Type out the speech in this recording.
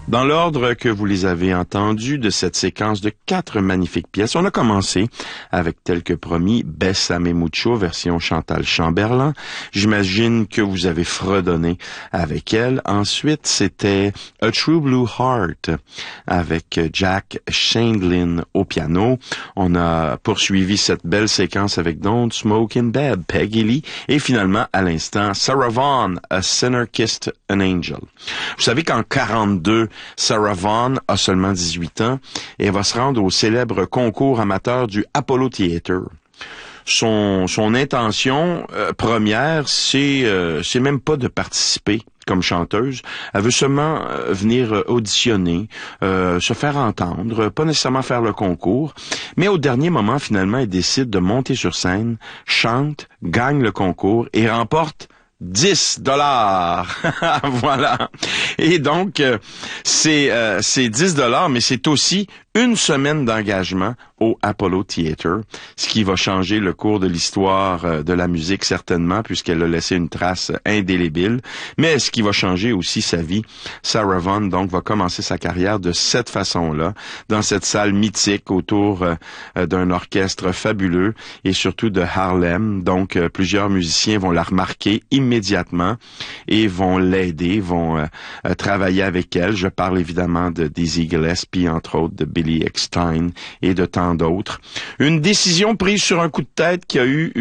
Dans l'ordre que vous les avez entendus de cette séquence de 4 magnifiques pièces, on a commencé avec, tel que promis, Bésame Mucho, version Chantal Chamberlain. J'imagine que vous avez fredonné avec elle. Ensuite, c'était A True Blue Heart avec Jack Shandlin au piano. On a poursuivi cette belle séquence avec Don't Smoke in Bed, Peggy Lee. Et finalement, à l'instant, Sarah Vaughan, A Sinner Kissed an Angel. Vous savez qu'en 42, Sarah Vaughan a seulement 18 ans et elle va se rendre au célèbre concours amateur du Apollo Theatre. Son intention première, c'est même pas de participer comme chanteuse. Elle veut seulement venir auditionner, se faire entendre, pas nécessairement faire le concours. Mais au dernier moment, finalement, elle décide de monter sur scène, chante, gagne le concours et remporte $10. Voilà. Et donc, c'est $10, mais c'est aussi une semaine d'engagement au Apollo Theatre, ce qui va changer le cours de l'histoire de la musique certainement, puisqu'elle a laissé une trace indélébile, mais ce qui va changer aussi sa vie. Sarah Vaughan, donc, va commencer sa carrière de cette façon-là, dans cette salle mythique autour d'un orchestre fabuleux et surtout de Harlem. Donc, plusieurs musiciens vont la remarquer immédiatement et vont l'aider, vont travailler avec elle. Je parle évidemment de Dizzy Gillespie, entre autres, de Billy Eckstine et de tant d'autres. Une décision prise sur un coup de tête qui a eu